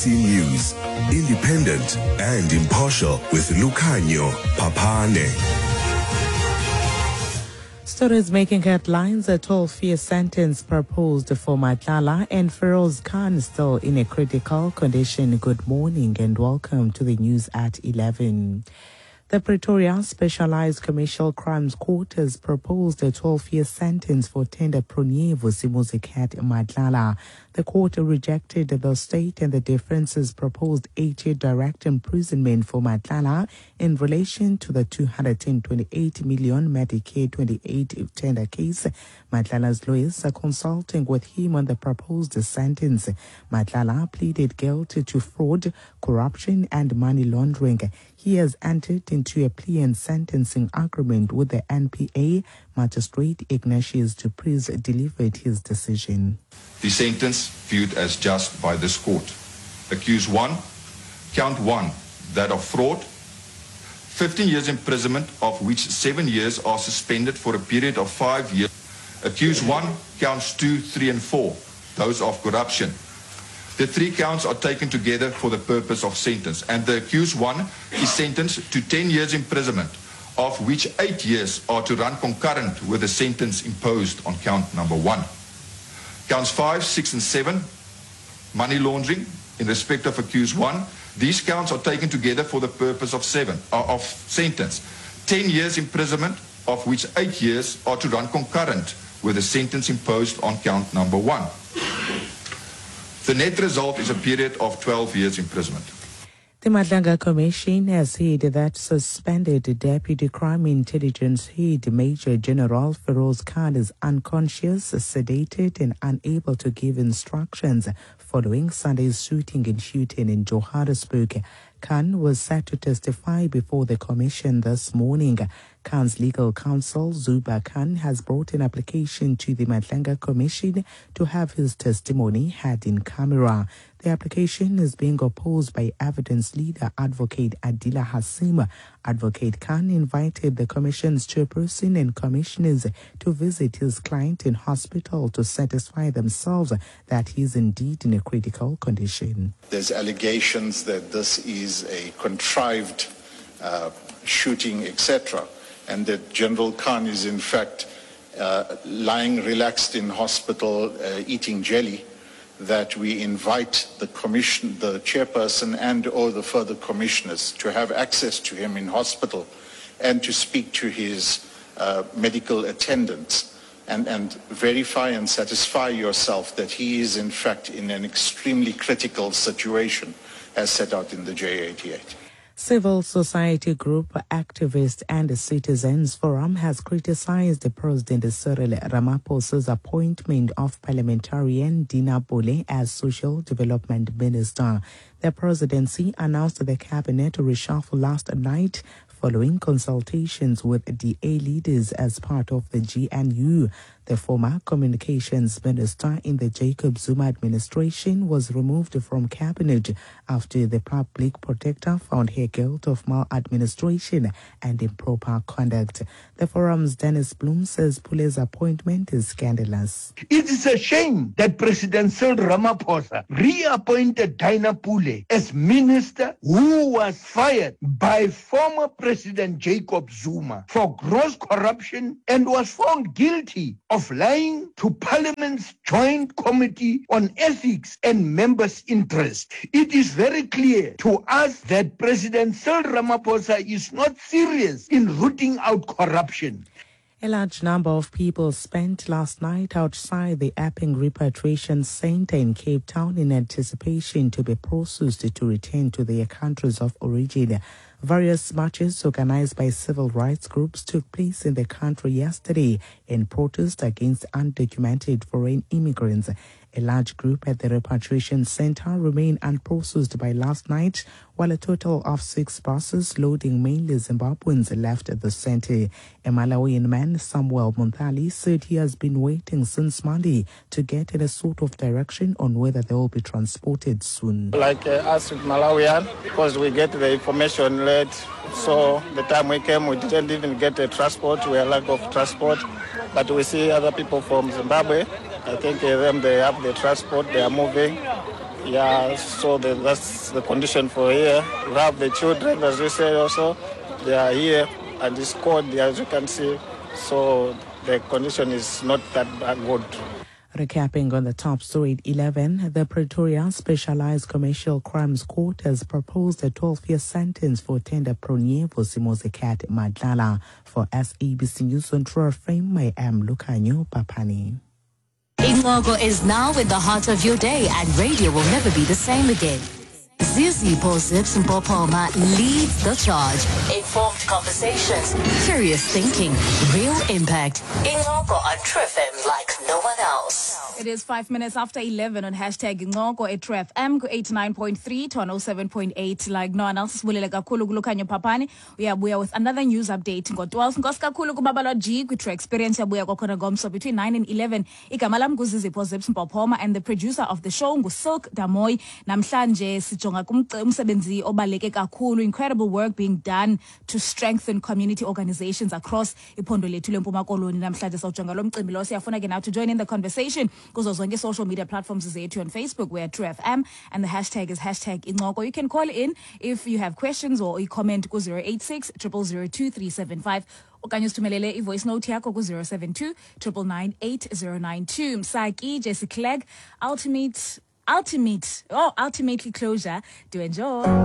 SABC News, independent and impartial with Lukhanyo Papane. Stories making headlines: a 12-year sentence proposed for Madlala and Feroz Khan still in a critical condition. Good morning and welcome to the news at 11. The Pretoria Specialized Commercial Crimes Court has proposed a 12-year sentence for tender premier Vusimuzi Madlala. The court rejected the state and the defense's proposed 8-year direct imprisonment for Madlala in relation to the 228 million Medicare 28 tender case. Madlala's lawyers are consulting with him on the proposed sentence. Madlala pleaded guilty to fraud, corruption and money laundering. He has entered into a plea and sentencing agreement with the NPA. Magistrate Ignatius Duprez delivered his decision. The sentence viewed as just by this court. Accused 1, count 1, that of fraud, 15 years imprisonment, of which 7 years are suspended for a period of 5 years. Accused 1, counts 2, 3 and 4, those of corruption. The 3 counts are taken together for the purpose of sentence, and the accused 1 is sentenced to 10 years imprisonment, of which 8 years are to run concurrent with the sentence imposed on count number 1. Counts 5, 6 and 7, money laundering, in respect of accused 1. These counts are taken together for the purpose of sentence. 10 years imprisonment, of which 8 years are to run concurrent with the sentence imposed on count number 1. The net result is a period of 12 years imprisonment. The Madlanga Commission has said that suspended Deputy Crime Intelligence Head Major General Feroz Khan is unconscious, sedated and unable to give instructions following Sunday's shooting in Johannesburg. Khan was set to testify before the commission this morning. Khan's legal counsel, Zuba Khan, has brought an application to the Madlanga Commission to have his testimony heard in camera. The application is being opposed by evidence leader Advocate Adila Hassim. Advocate Khan invited the commission's chairperson and commissioners to visit his client in hospital to satisfy themselves that he is indeed in a critical condition. There's allegations that this is a contrived shooting, etc., and that General Khan is in fact lying relaxed in hospital eating jelly, that we invite the commission, the chairperson and or the further commissioners to have access to him in hospital and to speak to his medical attendants and verify and satisfy yourself that he is in fact in an extremely critical situation as set out in the J88. Civil society group, activists and citizens forum has criticized President Cyril Ramaphosa's appointment of parliamentarian Dina Bole as Social Development Minister. The presidency announced the cabinet reshuffle last night following consultations with DA leaders as part of the GNU. The former communications minister in the Jacob Zuma administration was removed from cabinet after the public protector found her guilty of maladministration and improper conduct. The forum's Dennis Bloom says Pule's appointment is scandalous. It is a shame that President Cyril Ramaphosa reappointed Dina Pule as minister who was fired by former President Jacob Zuma for gross corruption and was found guilty of lying to Parliament's Joint Committee on Ethics and members' interest. It is very clear to us that President Cyril Ramaphosa is not serious in rooting out corruption. A large number of people spent last night outside the Epping Repatriation Centre in Cape Town in anticipation to be processed to return to their countries of origin. Various marches organized by civil rights groups took place in the country yesterday in protest against undocumented foreign immigrants. A large group at the repatriation center remained unprocessed by last night, while a total of 6 buses loading mainly Zimbabweans left the center. A Malawian man, Samuel Monthali, said he has been waiting since Monday to get in a sort of direction on whether they will be transported soon. Like us Malawian, because we get the information late, so the time we came we didn't even get a transport, we had lack of transport, but we see other people from Zimbabwe. I think they have the transport, they are moving. Yeah, so that's the condition for here. We have the children, as we say also, they are here and it's cold, as you can see. So the condition is not that good. Recapping on the top story at 11, the Pretoria Specialized Commercial Crimes Court has proposed a 12-year sentence for tender Pronievo Simozekat Madlala. For SABC News on True Fame, I am Lucanio Papani. Ingogo is now in the heart of your day, and radio will never be the same again. Zizi Posips Mpopoma leads the charge. Informed conversations, curious thinking, real impact. Ingogo on True FM like no one else. It is 5 minutes after 11 on hashtag Ingogo at True FM 89.3 to 107.8 like no one else. Sibulele kakhulu kuLukhanya Papani. Uyabuya with another news update. Ngo-12 nkosi kakhulu kuBabalwa G kwi experience yabuya kwakhona ngomso between 9 and 11. Igama lam nguZizi Posips Mpopoma and the producer of the show nguSilk Damoy. Namhlanje sijonga umsebenzi obaleke kakhulu, incredible work being done to strengthen community organizations across iphondo lethu leMpuma Koloni. Namhlanje sawujonga lo mcimbi lo, siyafuna ke now to join in the conversation kuzo zonke social media platforms zethu. On Facebook we're True FM and the hashtag is hashtag Ingogo. You can call in if you have questions or you comment ku 086 002 375 okanye usithumelele i-voice note yakho ku 072 999 8092. Msaki Jesse Clegg, ultimately closure. Do enjoy.